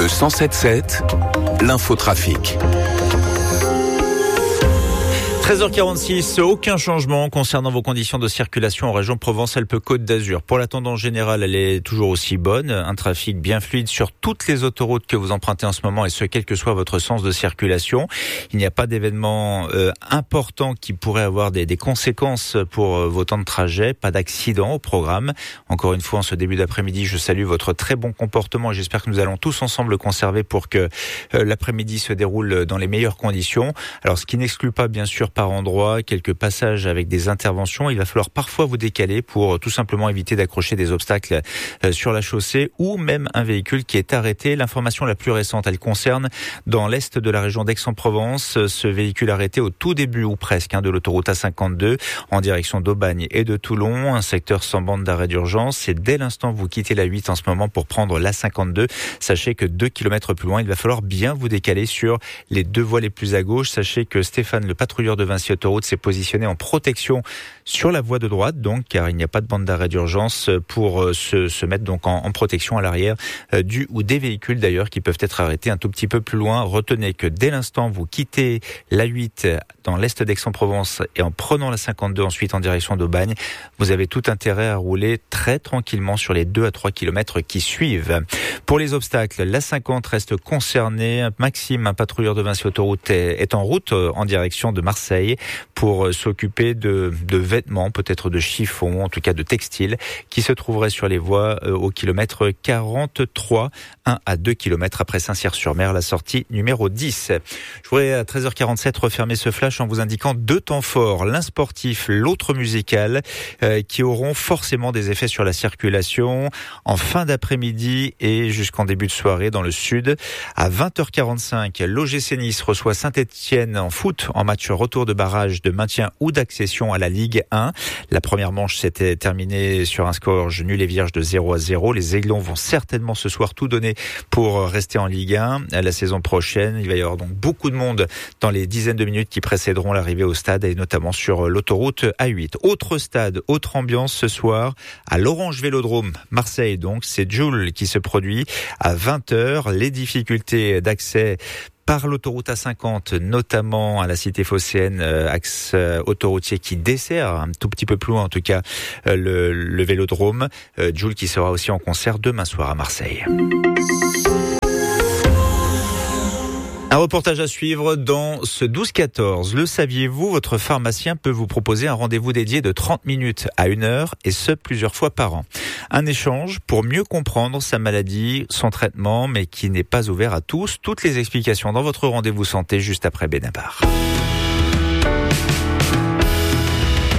107.7, l'infotrafic. 13h46, aucun changement concernant vos conditions de circulation en région Provence-Alpes-Côte d'Azur. Pour la tendance générale, elle est toujours aussi bonne. Un trafic bien fluide sur toutes les autoroutes que vous empruntez en ce moment, et ce, quel que soit votre sens de circulation. Il n'y a pas d'événements importants qui pourraient avoir des conséquences pour vos temps de trajet. Pas d'accident au programme. Encore une fois, en ce début d'après-midi, je salue votre très bon comportement et j'espère que nous allons tous ensemble le conserver pour que l'après-midi se déroule dans les meilleures conditions. Alors, ce qui n'exclut pas, bien sûr, par endroit, quelques passages avec des interventions. Il va falloir parfois vous décaler pour tout simplement éviter d'accrocher des obstacles sur la chaussée ou même un véhicule qui est arrêté. L'information la plus récente, elle concerne dans l'est de la région d'Aix-en-Provence. Ce véhicule arrêté au tout début ou presque de l'autoroute A52 en direction d'Aubagne et de Toulon, un secteur sans bande d'arrêt d'urgence. Et dès l'instant vous quittez la 8 en ce moment pour prendre l'A52, sachez que 2 km plus loin, il va falloir bien vous décaler sur les deux voies les plus à gauche. Sachez que Stéphane, le patrouilleur de Vinci Autoroute, s'est positionné en protection sur la voie de droite, donc, car il n'y a pas de bande d'arrêt d'urgence, pour se mettre donc en protection à l'arrière du ou des véhicules d'ailleurs qui peuvent être arrêtés un tout petit peu plus loin. Retenez que dès l'instant vous quittez la 8 dans l'est d'Aix-en-Provence et en prenant la 52 ensuite en direction d'Aubagne, vous avez tout intérêt à rouler très tranquillement sur les 2 à 3 km qui suivent. Pour les obstacles, la 50 reste concernée. Maxime, un patrouilleur de Vinci Autoroute, est en route en direction de Marseille pour s'occuper de vêtements, peut-être de chiffons, en tout cas de textiles, qui se trouveraient sur les voies au kilomètre 43, 1 à 2 km après Saint-Cyr-sur-Mer, la sortie numéro 10. Je voudrais à 13h47 refermer ce flash en vous indiquant 2 temps forts, l'un sportif, l'autre musical, qui auront forcément des effets sur la circulation en fin d'après-midi et jusqu'en début de soirée dans le sud. À 20h45, l'OGC Nice reçoit Saint-Etienne en foot en match retour de barrage de maintien ou d'accession à la Ligue 1. La première manche s'était terminée sur un score nul et vierge de 0-0. Les Aiglons vont certainement ce soir tout donner pour rester en Ligue 1 la saison prochaine. Il va y avoir donc beaucoup de monde dans les dizaines de minutes qui précéderont l'arrivée au stade et notamment sur l'autoroute A8. Autre stade, autre ambiance ce soir à l'Orange Vélodrome, Marseille donc. C'est Joule qui se produit à 20h. Les difficultés d'accès par l'autoroute A50, notamment à la cité phocéenne, axe autoroutier qui dessert un tout petit peu plus loin en tout cas le Vélodrome. Joule qui sera aussi en concert demain soir à Marseille. Un reportage à suivre dans ce 12-14. Le saviez-vous, votre pharmacien peut vous proposer un rendez-vous dédié de 30 minutes à 1 heure et ce plusieurs fois par an. Un échange pour mieux comprendre sa maladie, son traitement, mais qui n'est pas ouvert à tous. Toutes les explications dans votre rendez-vous santé juste après Benabar.